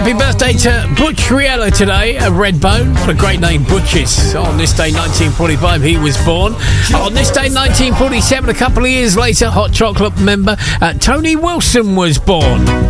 Happy birthday to Butch Riella today, of Redbone. What a great name, Butch's. On this day, 1945, he was born. On this day, 1947, a couple of years later, Hot Chocolate member Tony Wilson was born.